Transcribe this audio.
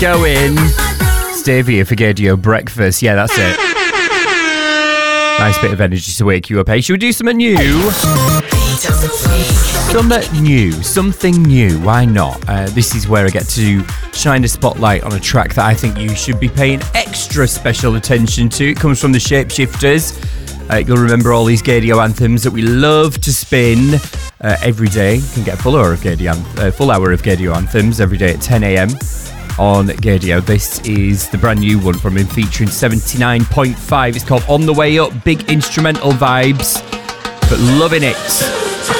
going. Stavia for Gaydio Breakfast. Yeah, that's it. Nice bit of energy to wake you up. Hey, should we do something new? Something new. Why not? This is where I get to shine a spotlight on a track that I think you should be paying extra special attention to. It comes from the Shapeshifters. You'll remember all these Gaydio anthems that we love to spin every day. You can get a full hour of Gaydio anthems every day at 10 a.m. on Gaydio. This is the brand new one from him, featuring 79.5. It's called On the Way Up. Big instrumental vibes, but loving it.